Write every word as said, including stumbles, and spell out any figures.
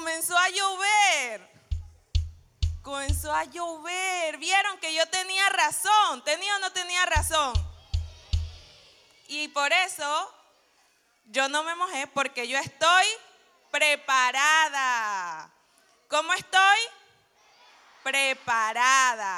comenzó a llover. Comenzó a llover. ¿Vieron que yo tenía razón? ¿Tenía o no tenía razón? Y por eso yo no me mojé, porque yo estoy preparada. ¿Cómo estoy? Preparada.